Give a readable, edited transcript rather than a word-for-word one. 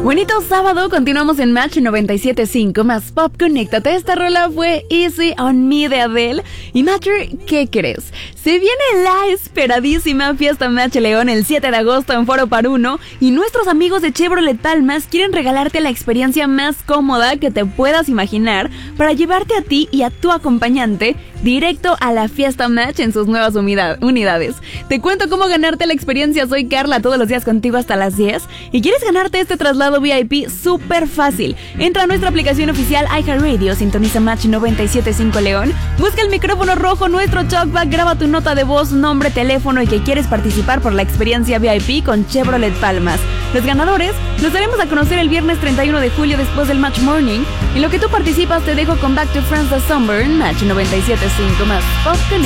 Bonito sábado, continuamos en Match 97.5 más Pop. Conéctate. Esta rola fue Easy on Me de Adele. Y Matcher, ¿qué crees? Se viene la esperadísima Fiesta Match León el 7 de agosto en Foro Par Uno. Y nuestros amigos de Chevrolet Palmas quieren regalarte la experiencia más cómoda que te puedas imaginar para llevarte a ti y a tu acompañante directo a la Fiesta Match en sus nuevas unidades. Te cuento cómo ganarte la experiencia. Soy Carla, todos los días contigo hasta las 10. ¿Y quieres ganarte este traslado VIP? Súper fácil. Entra a nuestra aplicación oficial iHeartRadio, sintoniza Match 97.5 León, busca el micrófono rojo, nuestro talkback, graba tu nota de voz, nombre, teléfono y que quieres participar por la experiencia VIP con Chevrolet Palmas. Los ganadores los daremos a conocer el viernes 31 de julio después del Match Morning. En lo que tú participas te dejo con Back to France de Sunburn, Match 97.5 más Pop Connect.